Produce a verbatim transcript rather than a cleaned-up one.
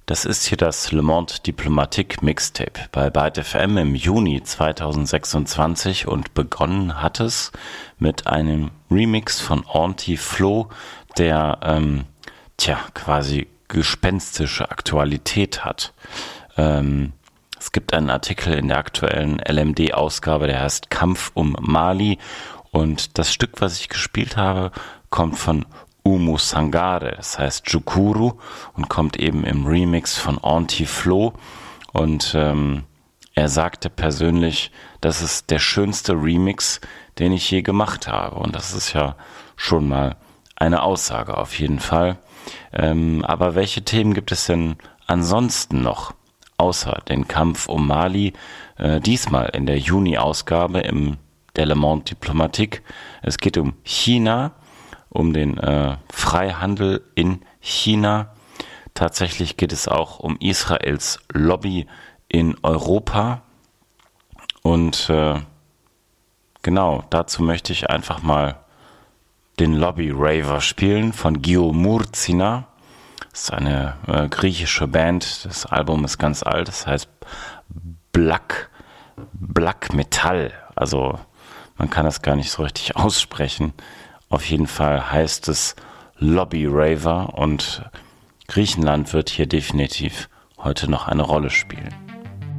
Das ist hier das Le Monde Diplomatique Mixtape bei Byte F M im Juni zweitausendsechsundzwanzig und begonnen hat es mit einem Remix von Anti-Flo, der ähm, tja, quasi gespenstische Aktualität hat. Ähm, es gibt einen Artikel in der aktuellen L M D-Ausgabe, der heißt Kampf um Mali, und das Stück, was ich gespielt habe, kommt von Oumou Sangaré, das heißt Djoukuru, und kommt eben im Remix von Anti-Flo. Und ähm, er sagte persönlich, das ist der schönste Remix, den ich je gemacht habe. Und das ist ja schon mal eine Aussage auf jeden Fall. Ähm, aber welche Themen gibt es denn ansonsten noch, außer den Kampf um Mali? Äh, diesmal in der Juni-Ausgabe im der Le Monde Diplomatique. Es geht um China, um den äh, Freihandel in China. Tatsächlich geht es auch um Israels Lobby in Europa. Und äh, genau, dazu möchte ich einfach mal den Lobby Raver spielen von Gio Murtzina. Das ist eine äh, griechische Band. Das Album ist ganz alt. Das heißt Black, Black Metal. Also man kann das gar nicht so richtig aussprechen. Auf jeden Fall heißt es Lobby Raver, und Griechenland wird hier definitiv heute noch eine Rolle spielen.